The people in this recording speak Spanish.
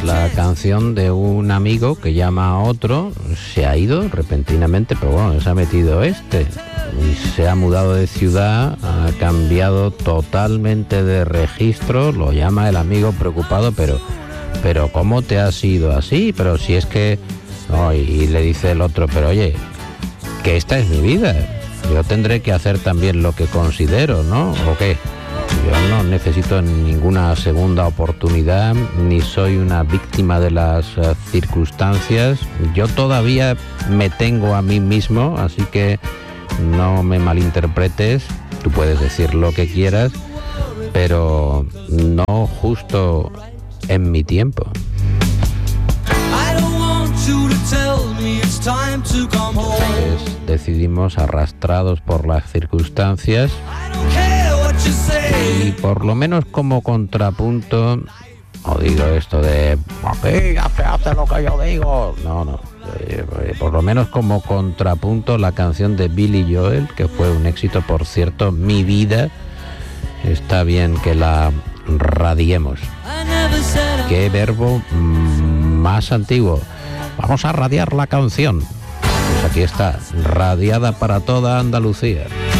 es la canción de un amigo que llama a otro, se ha ido repentinamente, pero bueno, se ha metido y se ha mudado de ciudad, ha cambiado totalmente de registro, lo llama el amigo preocupado, pero ¿cómo te has ido así? Pero si es que... No, y le dice el otro, pero oye, que esta es mi vida, yo tendré que hacer también lo que considero, ¿no? ¿O qué? Yo no necesito ninguna segunda oportunidad, ni soy una víctima de las circunstancias. Yo todavía me tengo a mí mismo, así que no me malinterpretes. Tú puedes decir lo que quieras, pero no justo en mi tiempo. Entonces decidimos, arrastrados por las circunstancias, y por lo menos como contrapunto, no digo esto de aquí ya se hace lo que yo digo, no, por lo menos como contrapunto, la canción de Billy Joel, que fue un éxito, por cierto, Mi Vida, está bien que la radiemos. Qué verbo más antiguo. Vamos a radiar la canción. Pues aquí está, radiada para toda Andalucía.